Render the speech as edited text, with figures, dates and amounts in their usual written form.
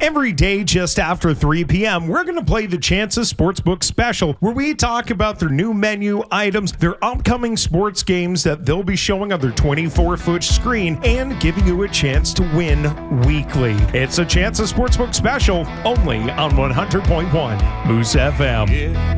Every day just after 3 p.m., we're going to play the Chances Sportsbook Special, where we talk about their new menu items, their upcoming sports games that they'll be showing on their 24-foot screen, and giving you a chance to win weekly. It's a Chances Sportsbook Special, only on 100.1 Moose FM.